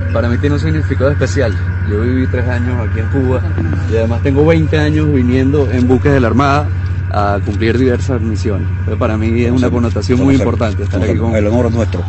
para mí tiene un significado especial. Yo viví 3 años aquí en Cuba y además tengo 20 años viniendo en buques de la Armada a cumplir diversas misiones. Entonces, para mí es una connotación muy importante estar aquí con el honor nuestro.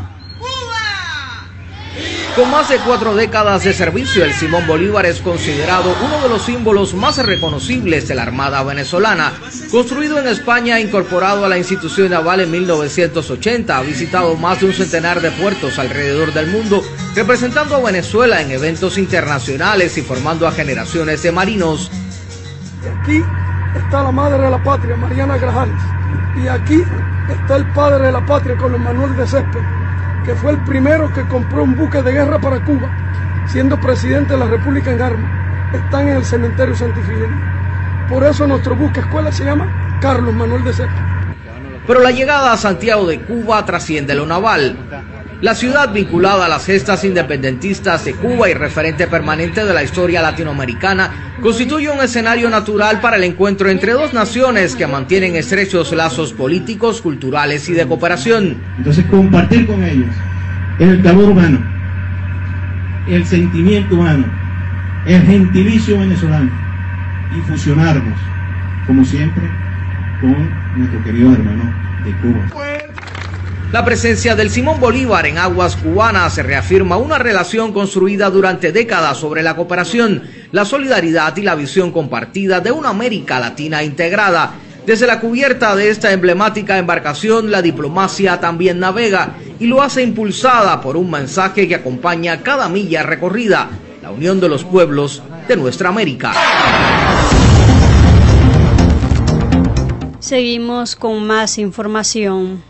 Con más de 4 décadas de servicio, el Simón Bolívar es considerado uno de los símbolos más reconocibles de la Armada venezolana. Construido en España e incorporado a la institución naval en 1980, ha visitado más de un centenar de puertos alrededor del mundo, representando a Venezuela en eventos internacionales y formando a generaciones de marinos. Aquí está la madre de la patria, Mariana Grajales, y aquí está el padre de la patria, Carlos Manuel de Céspedes, que fue el primero que compró un buque de guerra para Cuba, siendo presidente de la República en armas. Están en el cementerio Santifigilio. Por eso nuestro buque escuela se llama Carlos Manuel de Céspedes. Pero la llegada a Santiago de Cuba trasciende lo naval. La ciudad, vinculada a las gestas independentistas de Cuba y referente permanente de la historia latinoamericana, constituye un escenario natural para el encuentro entre dos naciones que mantienen estrechos lazos políticos, culturales y de cooperación. Entonces, compartir con ellos el calor humano, el sentimiento humano, el gentilicio venezolano y fusionarnos, como siempre, con nuestro querido hermano de Cuba. La presencia del Simón Bolívar en aguas cubanas se reafirma una relación construida durante décadas sobre la cooperación, la solidaridad y la visión compartida de una América Latina integrada. Desde la cubierta de esta emblemática embarcación, la diplomacia también navega y lo hace impulsada por un mensaje que acompaña cada milla recorrida: la unión de los pueblos de nuestra América. Seguimos con más información.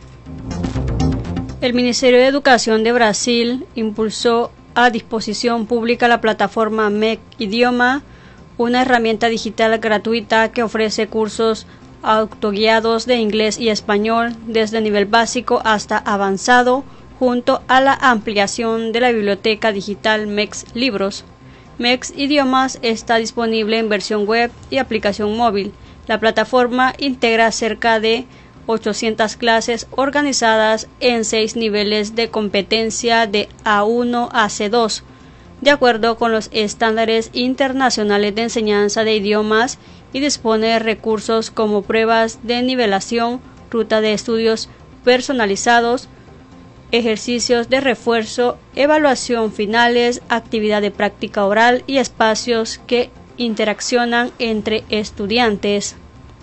El Ministerio de Educación de Brasil impulsó a disposición pública la plataforma MEC Idioma, una herramienta digital gratuita que ofrece cursos autoguiados de inglés y español desde nivel básico hasta avanzado, junto a la ampliación de la biblioteca digital MEX Libros. MEX Idiomas está disponible en versión web y aplicación móvil. La plataforma integra cerca de 800 clases organizadas en 6 niveles de competencia de A1 a C2, de acuerdo con los estándares internacionales de enseñanza de idiomas, y dispone de recursos como pruebas de nivelación, ruta de estudios personalizados, ejercicios de refuerzo, evaluación finales, actividad de práctica oral y espacios que interaccionan entre estudiantes.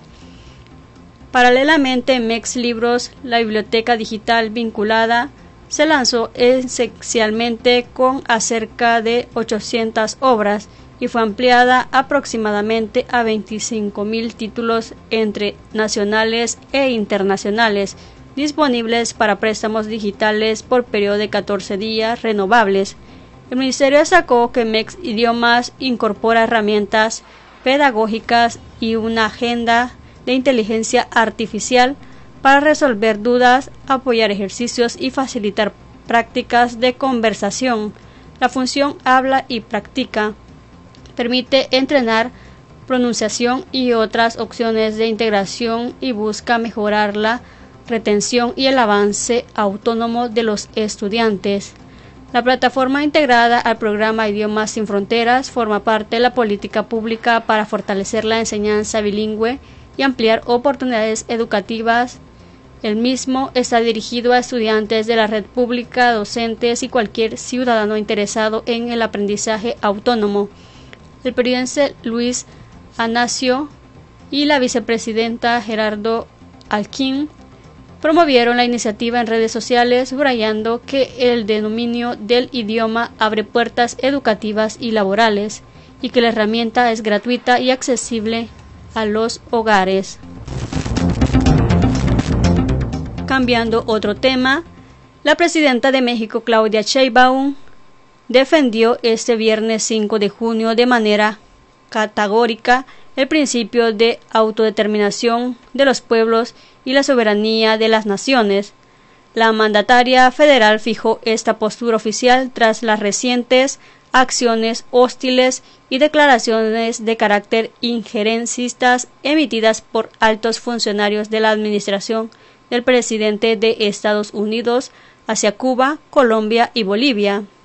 Paralelamente, en MEX Libros, la biblioteca digital vinculada, se lanzó esencialmente con acerca de 800 obras y fue ampliada aproximadamente a 25.000 títulos entre nacionales e internacionales, disponibles para préstamos digitales por periodo de 14 días renovables. El Ministerio destacó que MEX Idiomas incorpora herramientas pedagógicas y una agenda de inteligencia artificial para resolver dudas, apoyar ejercicios y facilitar prácticas de conversación. La función Habla y Practica permite entrenar pronunciación y otras opciones de integración y busca mejorar la retención y el avance autónomo de los estudiantes. La plataforma integrada al programa Idiomas Sin Fronteras forma parte de la política pública para fortalecer la enseñanza bilingüe y ampliar oportunidades educativas. El mismo está dirigido a estudiantes de la red pública, docentes y cualquier ciudadano interesado en el aprendizaje autónomo. El periodista Luis Anacio y la vicepresidenta Gerardo Alquín promovieron la iniciativa en redes sociales, subrayando que el dominio del idioma abre puertas educativas y laborales y que la herramienta es gratuita y accesible a los hogares. Cambiando otro tema, la presidenta de México, Claudia Sheinbaum, defendió este viernes 5 de junio de manera categórica el principio de autodeterminación de los pueblos y la soberanía de las naciones. La mandataria federal fijó esta postura oficial tras las recientes acciones hostiles y declaraciones de carácter injerencistas emitidas por altos funcionarios de la administración del presidente de Estados Unidos hacia Cuba, Colombia y Bolivia.